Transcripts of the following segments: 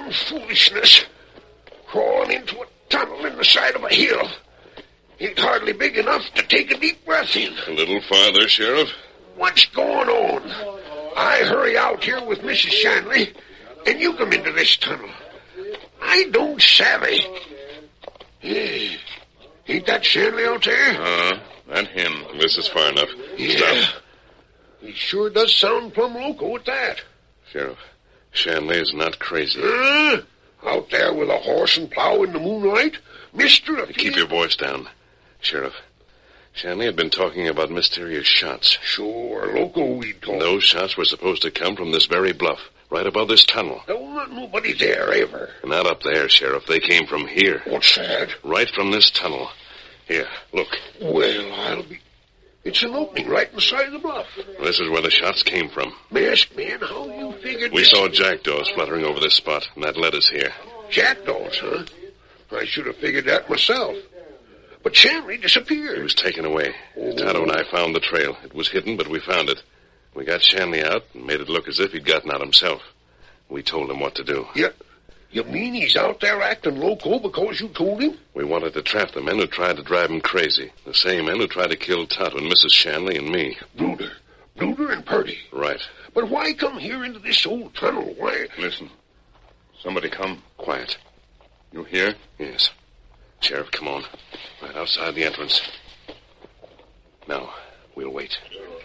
Damn foolishness. Crawling into a tunnel in the side of a hill. Ain't hardly big enough to take a deep breath in. A little farther, Sheriff. What's going on? I hurry out here with Mrs. Shanley, and you come into this tunnel. I don't savvy. Hey, ain't that Shanley out there? That him. This is far enough. Yeah. Stop. He sure does sound plumb loco at that. Sheriff, Shanley is not crazy. Out there with a horse and plow in the moonlight? Mister, Keep your voice down. Sheriff, Shanley had been talking about mysterious shots. Sure, loco we'd talk. Those shots were supposed to come from this very bluff, right above this tunnel. There wasn't nobody there ever. Not up there, Sheriff. They came from here. What's that? Right from this tunnel. Here, look. Well, I'll be... It's an opening right in the side of the bluff. This is where the shots came from. Masked man, how you figured... We saw jackdaws fluttering over this spot, and that led us here. Jackdaws, huh? I should have figured that myself. But Shanley disappeared. He was taken away. Tonto and I found the trail. It was hidden, but we found it. We got Shanley out and made it look as if he'd gotten out himself. We told him what to do. You mean he's out there acting loco because you told him? We wanted to trap the men who tried to drive him crazy. The same men who tried to kill Tonto and Mrs. Shanley and me. Bruder and Purdy. Right. But why come here into this old tunnel? Why... Listen. Somebody come. Quiet. You hear? Yes. Sheriff, come on. Right outside the entrance. Now, we'll wait.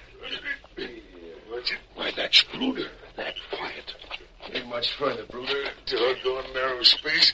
Why, that's Bruder. That quiet. Ain't much further, Bruder. Doggone narrow space.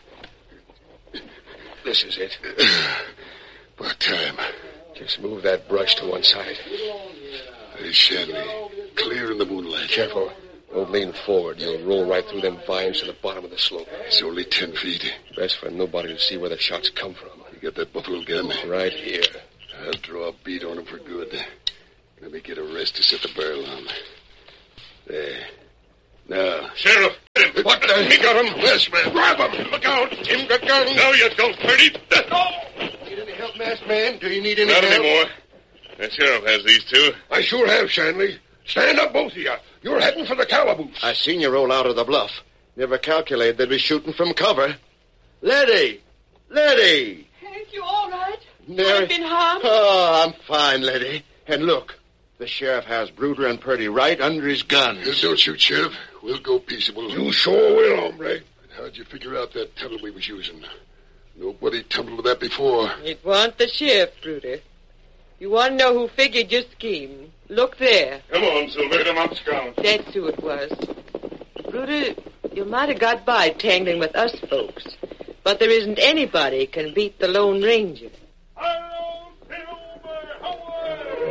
This is it. About time. Just move that brush to one side. There's Shanley. Clear in the moonlight. Careful. Don't lean forward. You'll roll right through them vines to the bottom of the slope. It's only 10 feet. Best for nobody to see where the shots come from. You got that buffalo gun? Right here. I'll draw a bead on him for good. Let me get a rest to set the barrel on. There. Now. Sheriff! What the... He got him. Yes, man. Grab him. Look out. Him got gun. No, you don't, Purdy. No. Need any help, masked man? Do you need any Not help? anymore. The sheriff has these two. I sure have, Shanley. Stand up, both of you. You're heading for the calaboose. I seen you roll out of the bluff. Never calculated they'd be shooting from cover. Letty! Letty! Hank, you all right? Mary... You've been harmed? Oh, I'm fine, Letty. And look, the sheriff has Bruder and Purdy right under his gun. Don't shoot, Sheriff. We'll go peaceable. You sure will, hombre. How'd you figure out that tunnel we was using? Nobody tumbled with that before. It wasn't the sheriff, Bruder. You want to know who figured your scheme? Look there. Come on, Silver. Come up, Scout. That's who it was. Bruder, you might have got by tangling with us folks, but there isn't anybody can beat the Lone Ranger.